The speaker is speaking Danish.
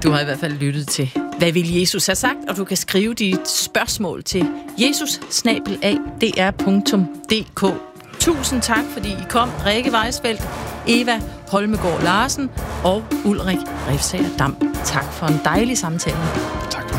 Du har i hvert fald lyttet til, hvad vil Jesus have sagt, og du kan skrive dit spørgsmål til jesus@dr.dk. Tusind tak, fordi I kom. Rikke Weisfeldt, Eva Holmegård Larsen og Ulrik Refsager Dam. Tak for en dejlig samtale. Tak.